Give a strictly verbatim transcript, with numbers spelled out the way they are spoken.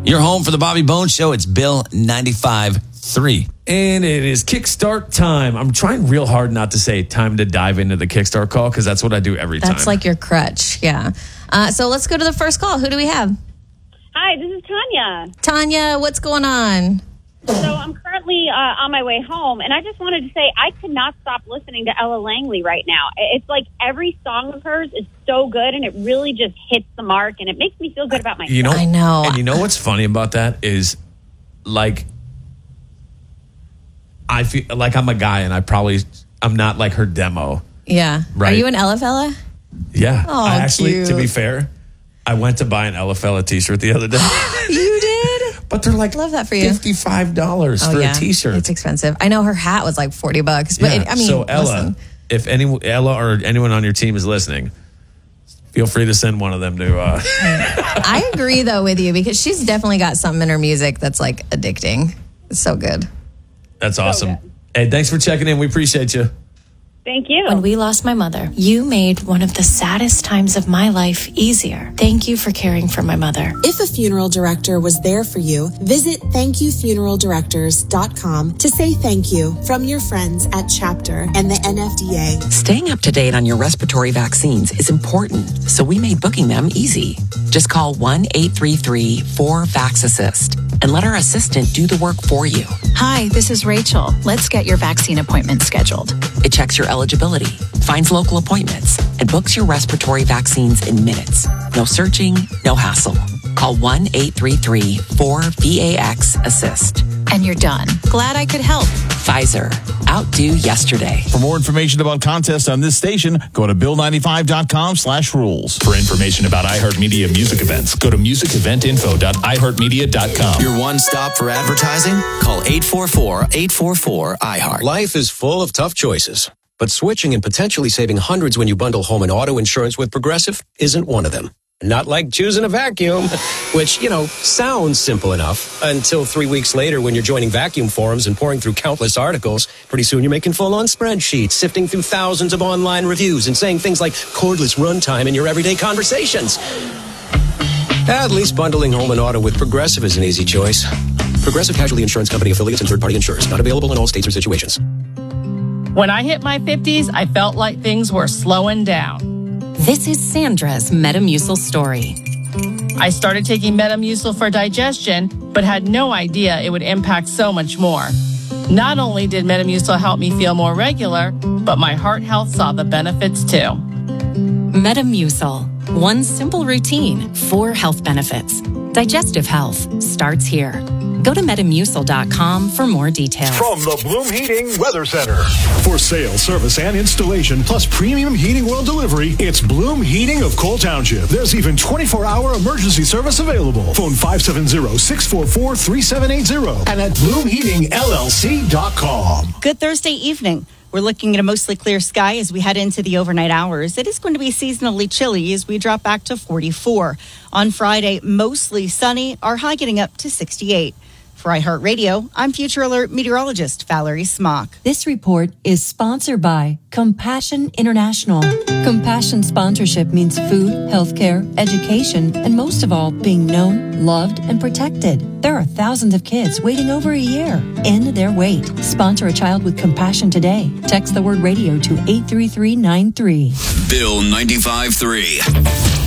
You're home for the Bobby Bones Show. It's Bill ninety-five point three. And it is Kickstart time. I'm trying real hard not to say time to dive into the Kickstart call because that's what I do every that's time. That's like your crutch, yeah. Uh, so let's go to the first call. Who do we have? Hi, this is Tanya. Tanya, what's going on? So I'm currently uh, on my way home, and I just wanted to say I could not stop listening to Ella Langley right now. It's like every song of hers is so good, and it really just hits the mark, and it makes me feel good about myself. You know, I know. And you know what's funny about that is, like, I feel like I'm a guy, and I probably I'm not like her demo. Yeah. Right. Are you an Ella fella? Yeah. Oh, I actually, cute. to be fair, I went to buy an Ella Fella t-shirt the other day. You did? But they're like Love that for you. fifty-five dollars Oh, for yeah. a t-shirt. It's expensive. I know her hat was like forty bucks. But Yeah. it, I mean, so Ella, listen. if any Ella or anyone on your team is listening, feel free to send one of them to. Uh, I agree though with you because she's definitely got something in her music that's like addicting. It's so good. that's awesome. good. Hey, thanks for checking in. We appreciate you. Thank you. When we lost my mother, you made one of the saddest times of my life easier. Thank you for caring for my mother. If a funeral director was there for you, visit thank you funeral directors dot com to say thank you from your friends at Chapter and the N F D A. Staying up to date on your respiratory vaccines is important, so we made booking them easy. Just call one eight three three four vax assist and let our assistant do the work for you. Hi, this is Rachel. Let's get your vaccine appointment scheduled. It checks your eligibility, finds local appointments, and books your respiratory vaccines in minutes. No searching, no hassle. Call one eight three three four V A X assist. And you're done. Glad I could help. Pfizer. Outdo yesterday. For more information about contests on this station, go to bill ninety-five dot com slash rules. For information about iHeartMedia music events, go to music event info dot i heart media dot com. Your one stop for advertising? Call eight four four, eight four four, I heart. Life is full of tough choices, but switching and potentially saving hundreds when you bundle home and auto insurance with Progressive isn't one of them. Not like choosing a vacuum, which, you know, sounds simple enough until three weeks later when you're joining vacuum forums and pouring through countless articles. Pretty soon you're making full-on spreadsheets, sifting through thousands of online reviews and saying things like cordless runtime in your everyday conversations. At least bundling home and auto with Progressive is an easy choice. Progressive Casualty Insurance Company affiliates and third-party insurers. Not available in all states or situations. When I hit my fifties, I felt like things were slowing down. This is Sandra's Metamucil story. I started taking Metamucil for digestion, but had no idea it would impact so much more. Not only did Metamucil help me feel more regular, but my heart health saw the benefits too. Metamucil. One simple routine, four health benefits. Digestive health starts here. Go to metamucil dot com for more details. From the Bloom Heating Weather Center. For sale, service, and installation, plus premium heating oil delivery, it's Bloom Heating of Cole Township. There's even twenty-four hour emergency service available. Phone five seven zero, six four four, three seven eight zero and at bloom heating L L C dot com. Good Thursday evening. We're looking at a mostly clear sky as we head into the overnight hours. It is going to be seasonally chilly as we drop back to forty-four. On Friday, mostly sunny, our high getting up to sixty-eight. For iHeartRadio, I'm Future Alert meteorologist Valerie Smock. This report is sponsored by Compassion International. Compassion sponsorship means food, healthcare, education, and most of all, being known, loved, and protected. There are thousands of kids waiting over a year. End their wait. Sponsor a child with compassion today. Text the word radio to eight three three nine three. Bill ninety-five three.